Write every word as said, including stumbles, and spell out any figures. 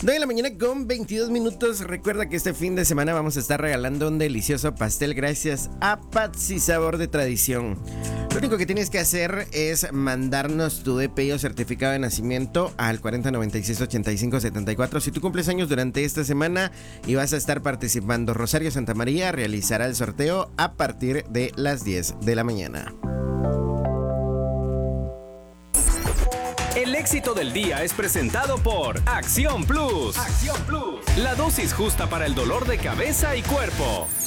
nueve de la mañana con veintidós minutos. Recuerda que este fin de semana vamos a estar regalando un delicioso pastel gracias a Patsy Sabor de Tradición. Lo único que tienes que hacer es mandarnos tu D P I o certificado de nacimiento al cuarenta noventa y seis ochenta y cinco setenta y cuatro. Si tú cumples años durante esta semana y vas a estar participando, Rosario Santa María realizará el sorteo a partir de las diez de la mañana. El éxito del día es presentado por Acción Plus. Acción Plus, la dosis justa para el dolor de cabeza y cuerpo.